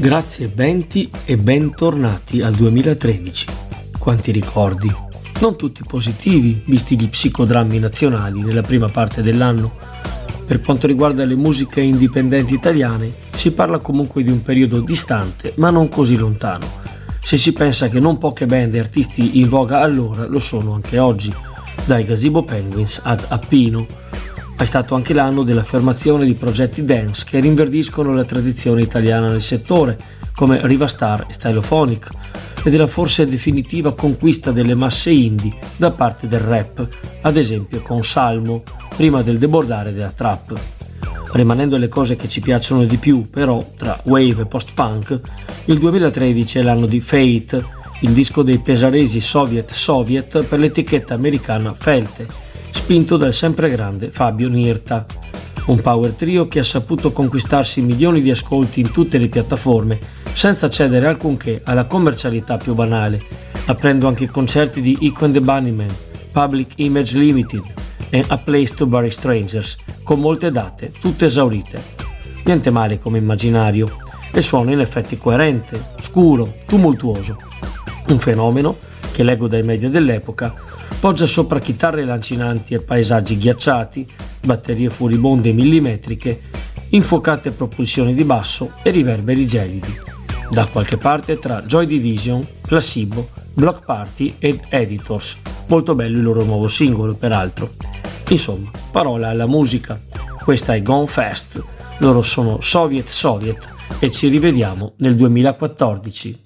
Grazie Benti e bentornati al 2013. Quanti ricordi, non tutti positivi, visti gli psicodrammi nazionali nella prima parte dell'anno. Per quanto riguarda le musiche indipendenti italiane, si parla comunque di un periodo distante, ma non così lontano, se si pensa che non poche band e artisti in voga allora lo sono anche oggi, dai Gazebo Penguins ad Appino. È stato anche l'anno dell'affermazione di progetti dance che rinverdiscono la tradizione italiana nel settore, come Riva Star e Stylophonic, e della forse definitiva conquista delle masse indie da parte del rap, ad esempio con Salmo, prima del debordare della trap. Rimanendo le cose che ci piacciono di più, però, tra wave e post-punk, il 2013 è l'anno di Fate, il disco dei pesaresi Soviet per l'etichetta americana Felte, spinto dal sempre grande Fabio Nirta. Un power trio che ha saputo conquistarsi milioni di ascolti in tutte le piattaforme, senza cedere alcunché alla commercialità più banale, aprendo anche concerti di Echo and the Bunnymen, Public Image Limited e A Place to Bury Strangers, con molte date, tutte esaurite. Niente male come immaginario, e suono in effetti coerente, scuro, tumultuoso. Un fenomeno che, leggo dai media dell'epoca, poggia sopra chitarre lancinanti e paesaggi ghiacciati, batterie furibonde e millimetriche, infuocate propulsioni di basso e riverberi gelidi. Da qualche parte tra Joy Division, Placebo, Block Party ed Editors. Molto bello il loro nuovo singolo, peraltro. Insomma, parola alla musica. Questa è Gone Fast, loro sono Soviet e ci rivediamo nel 2014.